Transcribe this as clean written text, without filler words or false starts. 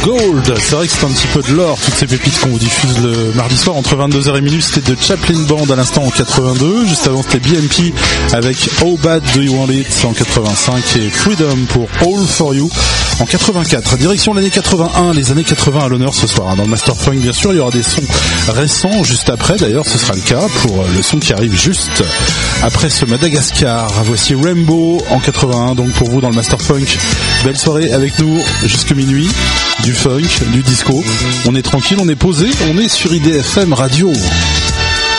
Gold. C'est vrai que c'est un petit peu de l'or, toutes ces pépites qu'on vous diffuse le mardi soir entre 22h et minuit. C'était de Chaplin Band à l'instant en 82. Juste avant, c'était BMP avec How Bad Do You Want It en 85 et Freedom pour All For You en 84. Direction l'année 81, les années 80 à l'honneur ce soir. Dans le Master Funk, bien sûr, il y aura des sons récents juste après. D'ailleurs, ce sera le cas pour le son qui arrive juste après ce Madagascar. Voici Rainbow en 81, donc pour vous dans le Master Funk. Belle soirée avec nous jusque minuit. Du funk, du disco. On est tranquille, on est posé, on est sur IDFM Radio.